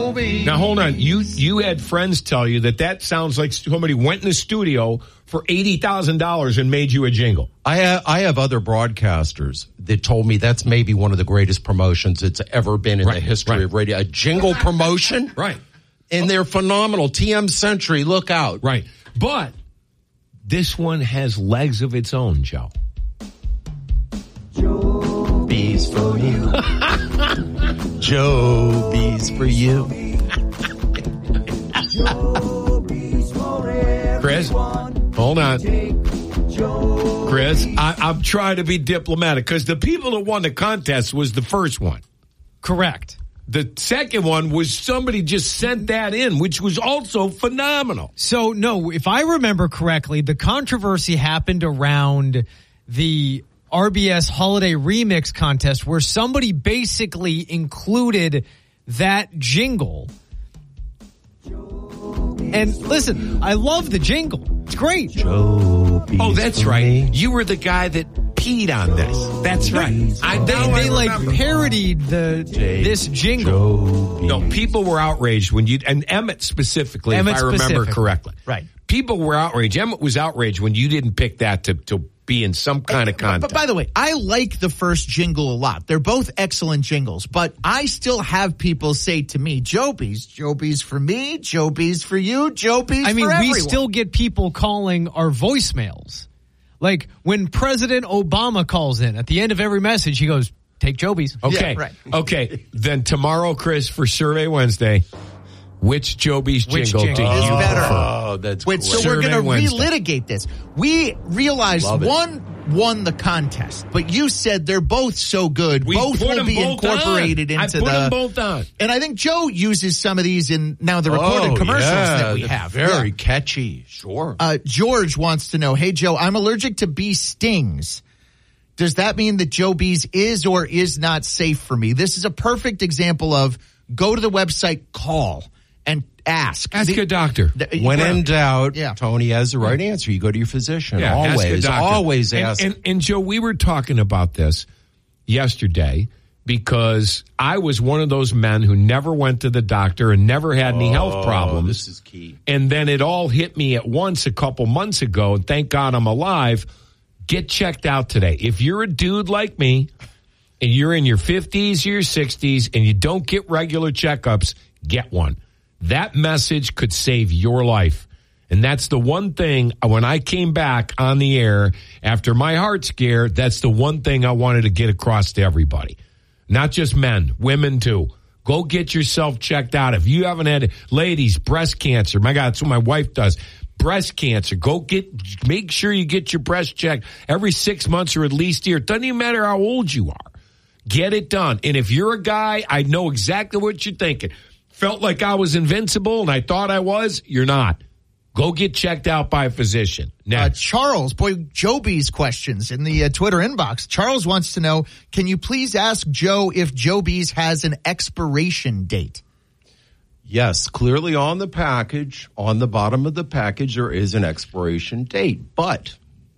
Joby. Now, hold on. You had friends tell you that sounds like somebody went in the studio for $80,000 and made you a jingle. I have other broadcasters that told me that's maybe one of the greatest promotions that's ever been in the history of radio. A jingle promotion? Right. And they're phenomenal. TM Century, look out. Right. But this one has legs of its own, Joe. Joby's for you. Joby's for you. Chris, hold on. Chris, I'm trying to be diplomatic because the people that won the contest was the first one. Correct. The second one was somebody just sent that in, which was also phenomenal. So, no, if I remember correctly, the controversy happened around the RBS Holiday Remix contest where somebody basically included that jingle. And listen, I love the jingle. It's great. Joby's that's right. Me. You were the guy that peed on this. That's right. They like parodied this jingle. No, people were outraged when and Emmett specifically, if I remember correctly. Right. People were outraged. Emmett was outraged when you didn't pick that to be in some kind of contest. But by the way, I like the first jingle a lot. They're both excellent jingles, but I still have people say to me, Joby's for me, Joby's for you, Joby's for everyone. We still get people calling our voicemails. Like when President Obama calls in, at the end of every message, he goes, take Joby's. Okay. Yeah, right. Okay. Then tomorrow, Chris, for Survey Wednesday, which Joby's jingle do you better? Oh, that's great. So we're going to relitigate this. We realized one won the contest, but you said they're both so good. Both will be incorporated into I put them both on. And I think Joe uses some of these in now the recorded commercials that we have. Very catchy. Sure. George wants to know, hey, Joe, I'm allergic to bee stings. Does that mean that Joby's is or is not safe for me? This is a perfect example of go to the website, call, and ask. Ask a doctor. When in doubt, Tony has the right answer. You go to your physician. Yeah, always ask. And Joe, we were talking about this yesterday because I was one of those men who never went to the doctor and never had any health problems. This is key. And then it all hit me at once a couple months ago, and thank God I'm alive. Get checked out today. If you're a dude like me and you're in your 50s, your 60s, and you don't get regular checkups, get one. That message could save your life. And that's the one thing, when I came back on the air after my heart scare, that's the one thing I wanted to get across to everybody. Not just men, women too. Go get yourself checked out. If you haven't had, ladies, breast cancer, my God, that's what my wife does. Breast cancer, make sure you get your breast checked every 6 months or at least a year. It doesn't even matter how old you are. Get it done. And if you're a guy, I know exactly what you're thinking. Felt like I was invincible and I thought I was. You're not. Go get checked out by a physician. Charles, Joby's questions in the Twitter inbox. Charles wants to know, can you please ask Joe if Joby's has an expiration date? Yes, clearly on the package, on the bottom of the package, there is an expiration date. But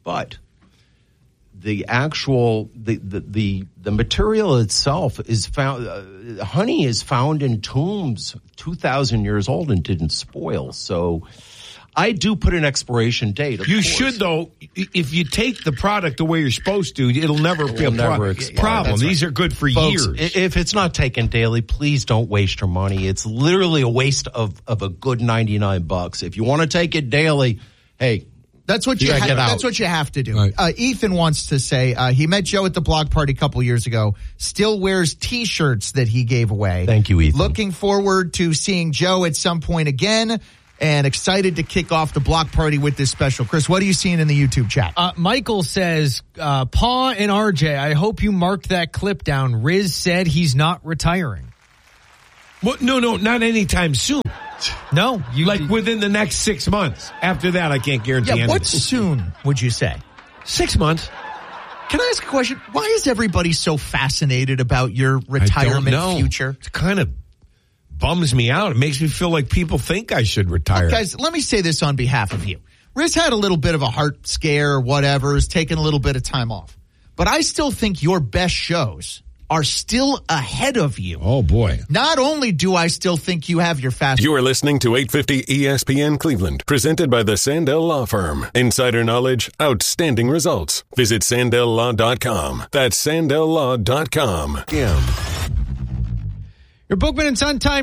the actual the material itself is found. Honey is found in tombs 2,000 years old and didn't spoil. So I do put an expiration date. You should, though. If you take the product the way you're supposed to, it'll never be a problem. These are good for Folks, years. If it's not taken daily, please don't waste your money. It's literally a waste of a good $99. If you want to take it daily, hey. That's what you have to do. Right. Ethan wants to say he met Joe at the block party a couple years ago. Still wears T-shirts that he gave away. Thank you, Ethan. Looking forward to seeing Joe at some point again, and excited to kick off the block party with this special. Chris, what are you seeing in the YouTube chat? Michael says, Pa and RJ, I hope you marked that clip down. Riz said he's not retiring. Well, no, not anytime soon. No. Within the next 6 months. After that, I can't guarantee anything. What's soon, would you say? 6 months. Can I ask a question? Why is everybody so fascinated about your retirement future? It kind of bums me out. It makes me feel like people think I should retire. Look, guys, let me say this on behalf of you. Riz had a little bit of a heart scare or whatever, is taking a little bit of time off. But I still think your best shows are still ahead of you. Oh, boy. Not only do I still think you have your fast... You are listening to 850 ESPN Cleveland, presented by the Sandell Law Firm. Insider knowledge, outstanding results. Visit SandellLaw.com. That's SandellLaw.com. Your Bookman and Son time